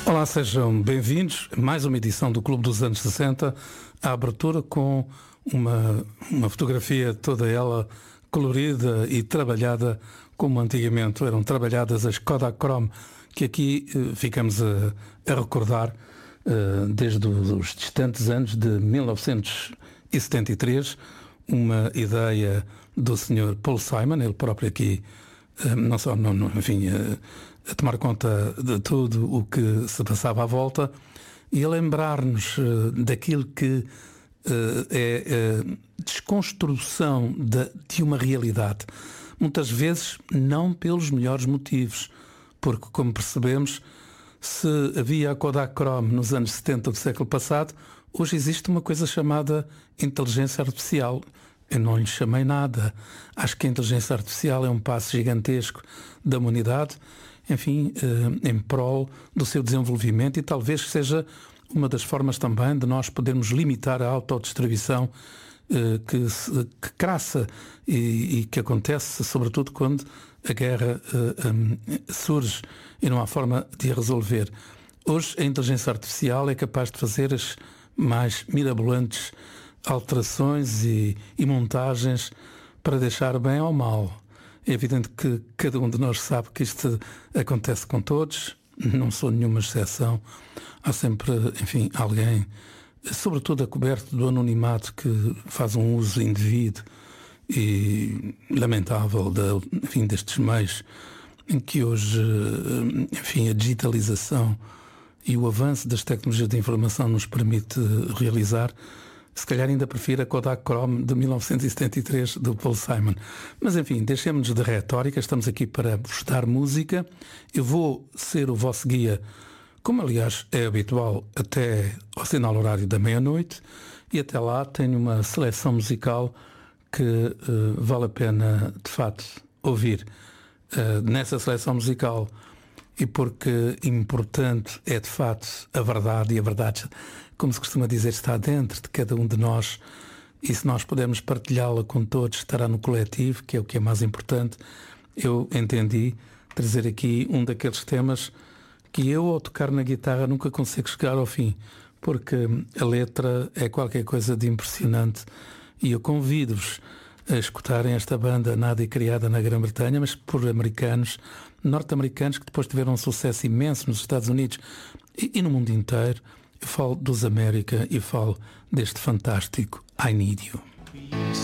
Olá, sejam bem-vindos a mais uma edição do Clube dos Anos 60, a abertura com uma fotografia toda ela colorida e trabalhada como antigamente eram trabalhadas as Kodachrome, que aqui ficamos a recordar desde os distantes anos de 1973, uma ideia do Sr. Paul Simon, ele próprio aqui, não só, enfim, a tomar conta de tudo o que se passava à volta e a lembrar-nos daquilo que é desconstrução de uma realidade, muitas vezes não pelos melhores motivos, porque, como percebemos, se havia a Kodachrome nos anos 70 do século passado, hoje existe uma coisa chamada inteligência artificial. Eu não lhe chamei nada. Acho que a inteligência artificial é um passo gigantesco da humanidade, enfim, em prol do seu desenvolvimento, e talvez seja uma das formas também de nós podermos limitar a autodestruição que cresce e que acontece, sobretudo quando a guerra surge e não há forma de a resolver. Hoje a inteligência artificial é capaz de fazer as mais mirabolantes alterações e montagens para deixar bem ou mal. É evidente que cada um de nós sabe que isto acontece com todos, não sou nenhuma exceção. Há sempre, enfim, alguém, sobretudo a coberto do anonimato, que faz um uso indevido e lamentável enfim, destes meios em que hoje, enfim, a digitalização e o avanço das tecnologias de informação nos permite realizar. Se calhar ainda prefiro a Kodachrome de 1973 do Paul Simon. Mas enfim, deixemos-nos de retórica, estamos aqui para vos dar música. Eu vou ser o vosso guia, como aliás é habitual, até ao sinal horário da meia-noite, e até lá tenho uma seleção musical que vale a pena de facto ouvir. Nessa seleção musical, e porque importante é de facto a verdade, e a verdade, como se costuma dizer, está dentro de cada um de nós, e se nós pudermos partilhá-la com todos, estará no coletivo, que é o que é mais importante. Eu entendi trazer aqui um daqueles temas que eu, ao tocar na guitarra, nunca consigo chegar ao fim, porque a letra é qualquer coisa de impressionante, e eu convido-vos a escutarem esta banda nada e criada na Grã-Bretanha, mas por americanos, norte-americanos, que depois tiveram um sucesso imenso nos Estados Unidos e no mundo inteiro. Eu falo dos América e falo deste fantástico I Need You.